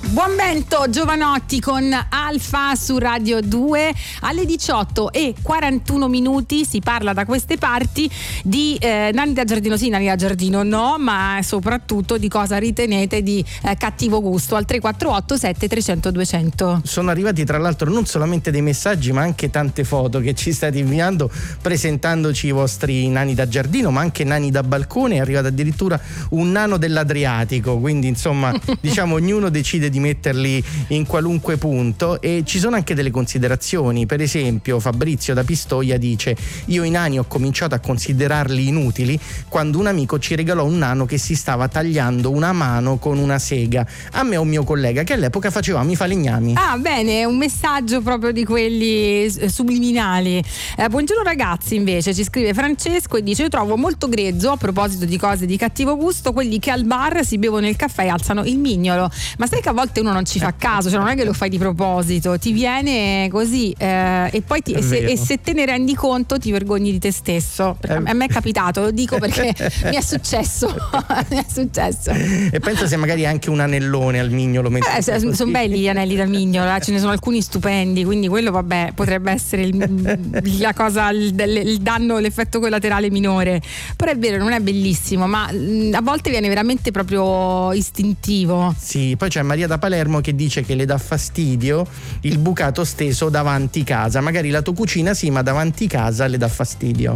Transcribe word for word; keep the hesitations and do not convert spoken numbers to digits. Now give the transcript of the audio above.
Buon vento Giovanotti con Alfa su Radio due. Alle diciotto e quarantuno minuti si parla da queste parti di eh, Nanni da Giardino sì, Nanni da Giardino no, ma soprattutto di cosa ritenete di eh, cattivo gusto al tre quattro otto sette trecento duecento. Sono arrivati tra l'altro non solamente dei messaggi ma anche tante foto che ci state inviando presentandoci i vostri nani da giardino, ma anche nani da balcone. È arrivato addirittura un nano dell'Adriatico, quindi insomma diciamo ognuno decide di metterli in qualunque punto. E ci sono anche delle considerazioni. Per esempio Fabrizio da Pistoia dice: io i nani ho cominciato a considerarli inutili quando un amico ci regalò un nano che si stava tagliando una mano con una sega, a me e un mio collega che all'epoca facevamo i falegnami. Ah bene, un messaggio proprio di quelli subliminali. Eh, buongiorno ragazzi, invece ci scrive Francesco e dice: io trovo molto grezzo, a proposito di cose di cattivo gusto, quelli che al bar si bevono il caffè e alzano il mignolo. Ma sai che a volte uno non ci fa caso, cioè non è che lo fai di proposito, ti viene così eh, e poi ti, e, se, e se te ne rendi conto ti vergogni di te stesso. A me è capitato, lo dico perché mi è successo mi è successo. E pensa se magari anche un anellone al mignolo. Eh, sono belli gli anelli da mignolo, eh? Ce ne sono alcuni stupendi, quindi quello vabbè potrebbe essere il, la cosa, il, il danno, l'effetto collaterale minore. Però è vero, non è bellissimo, ma a volte viene veramente proprio istintivo. Sì, poi c'è Maria da Palermo che dice che le dà fastidio il bucato steso davanti casa. Magari la tua cucina sì, ma davanti casa le dà fastidio.